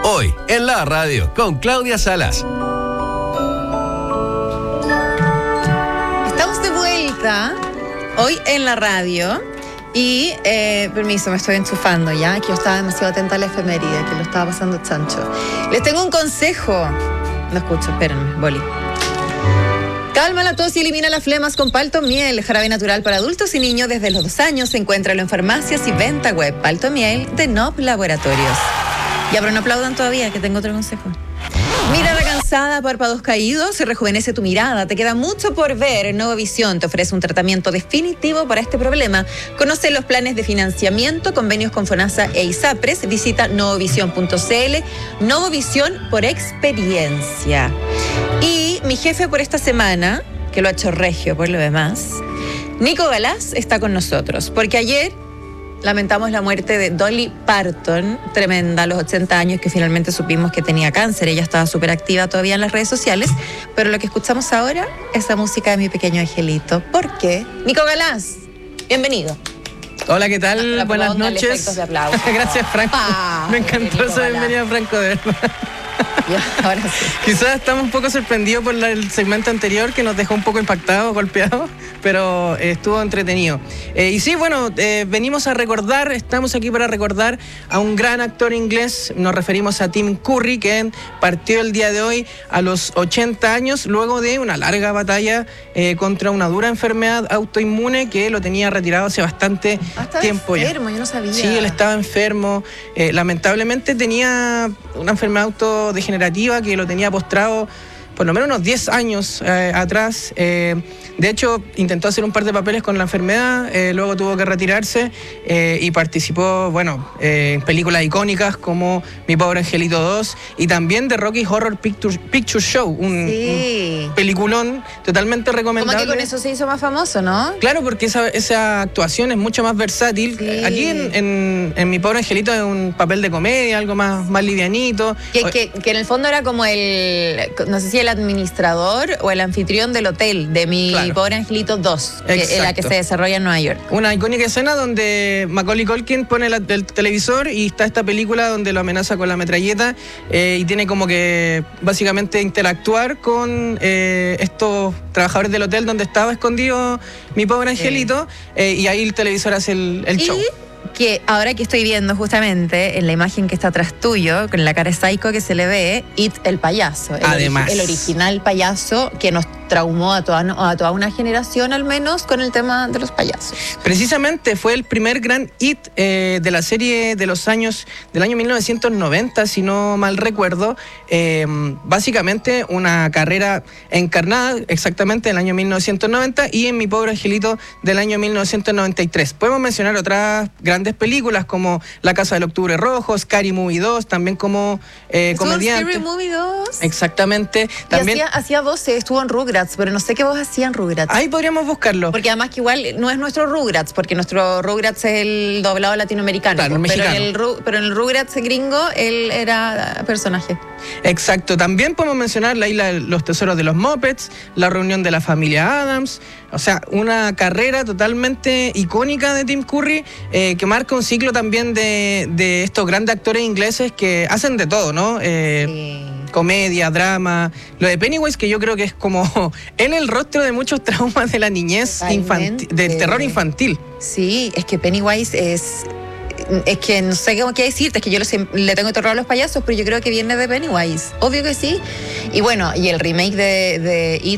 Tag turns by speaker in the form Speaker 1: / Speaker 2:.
Speaker 1: Hoy en la radio con Claudia Salas.
Speaker 2: Estamos de vuelta hoy en la radio y, permiso, me estoy enchufando ya, que yo estaba demasiado atenta a la efeméride, que lo estaba pasando chancho. Les tengo un consejo. No escucho, espérenme, boli. Calma la tos y elimina las flemas con Paltomiel, jarabe natural para adultos y niños desde los 2 años. Encuéntralo en farmacias y venta web. Paltomiel de Nop Laboratorios. Ya, pero no aplaudan todavía, que tengo otro consejo. Mirada cansada, párpados caídos, rejuvenece tu mirada. Te queda mucho por ver. Novovisión te ofrece un tratamiento definitivo para este problema. Conoce los planes de financiamiento, convenios con FONASA e ISAPRES. Visita novovision.cl. Novovisión por experiencia. Y mi jefe por esta semana, que lo ha hecho regio por lo demás, Nico Galás, está con nosotros. Porque ayer lamentamos la muerte de Dolly Parton, tremenda, a los 80 años, que finalmente supimos que tenía cáncer. Ella estaba súper activa todavía en las redes sociales, pero lo que escuchamos ahora es la música de Mi Pequeño Angelito. ¿Por qué? Nico Galás, bienvenido.
Speaker 3: Hola, ¿qué tal? Buenas noches. Gracias, Franco. Me encantó esa bienvenida, Franco, de verdad.
Speaker 2: Ya, ahora sí.
Speaker 3: Quizás estamos un poco sorprendidos por el segmento anterior, que nos dejó un poco impactados, golpeados, pero estuvo entretenido. Y sí, bueno, venimos a recordar, estamos aquí para recordar a un gran actor inglés. Nos referimos a Tim Curry, que partió el día de hoy a los 80 años, luego de una larga batalla contra una dura enfermedad autoinmune que lo tenía retirado hace bastante tiempo ya.
Speaker 2: Enfermo, yo no sabía.
Speaker 3: Sí, él estaba enfermo. Lamentablemente tenía una enfermedad autodegenerativa que lo tenía postrado por lo menos unos 10 años atrás. De hecho, intentó hacer un par de papeles con la enfermedad, luego tuvo que retirarse y participó, en películas icónicas como Mi Pobre Angelito 2 y también de Rocky Horror Picture Show, un peliculón totalmente recomendable.
Speaker 2: Como que con eso se hizo más famoso, ¿no?
Speaker 3: Claro, porque esa actuación es mucho más versátil. Sí. Aquí en Mi Pobre Angelito es un papel de comedia, algo más livianito.
Speaker 2: Que en el fondo era como no sé si el administrador o el anfitrión del hotel de Mi Pobre Angelito 2, que es la que se desarrolla en Nueva York.
Speaker 3: Una icónica escena donde Macaulay Culkin pone el televisor y está esta película donde lo amenaza con la metralleta y tiene como que básicamente interactuar con estos trabajadores del hotel donde estaba escondido Mi Pobre Angelito, y ahí el televisor hace el show.
Speaker 2: Que ahora que estoy viendo justamente en la imagen que está atrás tuyo, con la cara psycho que se le ve, It el payaso.
Speaker 3: Además.
Speaker 2: El original payaso que nos traumó a toda una generación, al menos, con el tema de los payasos.
Speaker 3: Precisamente fue el primer gran hit de la serie del año 1990, si no mal recuerdo. Básicamente una carrera encarnada exactamente en el año 1990 y en Mi Pobre Angelito del año 1993. Podemos mencionar otras grandes películas como La Casa del Octubre Rojo, Scary Movie 2, también como comediante.
Speaker 2: Scary Movie 2.
Speaker 3: Exactamente. También
Speaker 2: hacía 12, estuvo en Rugrats, pero no sé qué voz hacía en Rugrats.
Speaker 3: Ahí podríamos buscarlo.
Speaker 2: Porque además que igual no es nuestro Rugrats, porque nuestro Rugrats es el doblado latinoamericano.
Speaker 3: Claro, el mexicano.
Speaker 2: Pero en el Rugrats gringo, él era personaje.
Speaker 3: Exacto. También podemos mencionar La Isla de los Tesoros de los Muppets, La Reunión de la Familia Addams. O sea, una carrera totalmente icónica de Tim Curry, que marca un ciclo también de estos grandes actores ingleses que hacen de todo, ¿no? Comedia, drama. Lo de Pennywise, que yo creo que es como en el rostro de muchos traumas de la niñez del terror infantil.
Speaker 2: Sí, es que Pennywise es que no sé qué decirte, es que yo le tengo terror a los payasos, pero yo creo que viene de Pennywise, obvio que sí. Y bueno, y el remake de It